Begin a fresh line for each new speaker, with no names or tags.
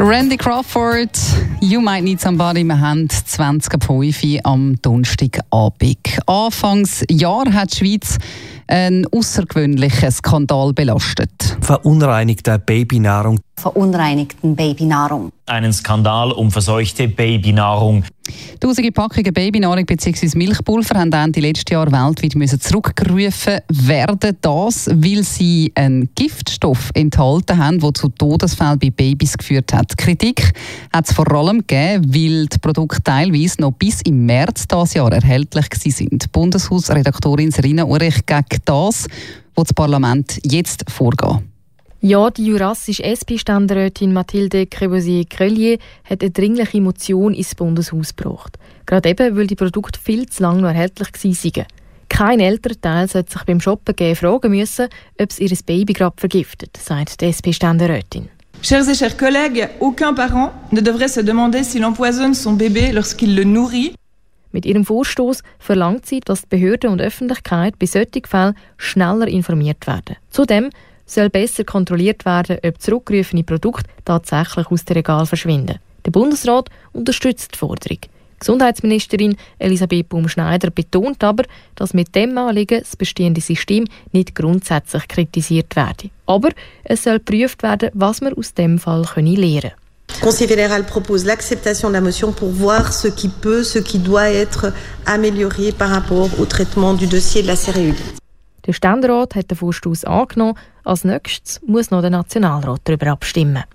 Randy Crawford, You Might Need Somebody. Wir haben 20.05 am Donnerstagabend. Anfangs Jahr hat die Schweiz einen außergewöhnlichen Skandal belastet.
Verunreinigte Babynahrung.
Verunreinigten Babynahrung.
Einen Skandal um verseuchte Babynahrung.
Tausende Packungen Babynahrung bzw. Milchpulver haben Ende letzten Jahr weltweit zurückgerufen werden. Das, weil sie einen Giftstoff enthalten haben, der zu Todesfällen bei Babys geführt hat. Kritik hat es vor allem gegeben, weil die Produkte teilweise noch bis im März dieses Jahr erhältlich waren. Bundeshausredaktorin Serena Urech gegen das, was das Parlament jetzt vorgeht.
Ja, die jurassische SP-Ständerätin Mathilde Crevosier-Crellier hat eine dringliche Motion ins Bundeshaus gebracht. Gerade eben, weil die Produkte viel zu lange noch erhältlich waren. Kein Elternteil sollte sich beim Shoppen gehen fragen müssen, ob es ihr Baby gerade vergiftet, sagt die SP-Ständerätin.
Chers et chers collègues, aucun parent ne devrait se demander s'il empoisonne son bébé lorsqu'il le nourrit.
Mit ihrem Vorstoß verlangt sie, dass die Behörden und Öffentlichkeit bei solchen Fällen schneller informiert werden. Zudem soll besser kontrolliert werden, ob zurückgerufene Produkte tatsächlich aus dem Regal verschwinden. Der Bundesrat unterstützt die Forderung. Gesundheitsministerin Elisabeth Baum-Schneider betont aber, dass mit dem Anliegen das bestehende System nicht grundsätzlich kritisiert werde. Aber es soll geprüft werden, was wir aus dem Fall lernen können.
Le Conseil fédéral propose l'acceptation de la motion pour voir ce qui peut, ce qui doit être amélioré par rapport au traitement du dossier de la céréulie.
Der Ständerat hat den Vorstoß angenommen. Als nächstes muss noch der Nationalrat darüber abstimmen.